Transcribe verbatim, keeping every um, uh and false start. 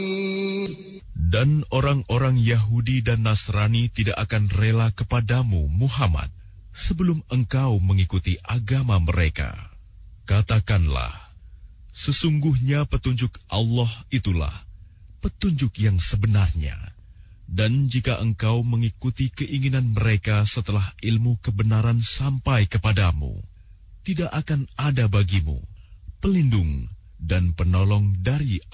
Dan orang-orang Yahudi dan Nasrani tidak akan rela kepadamu, Muhammad, sebelum engkau mengikuti agama mereka. Katakanlah, sesungguhnya petunjuk Allah itulah petunjuk yang sebenarnya. Dan jika engkau mengikuti keinginan mereka setelah ilmu kebenaran sampai kepadamu, tidak akan ada bagimu pelindung dan penolong dari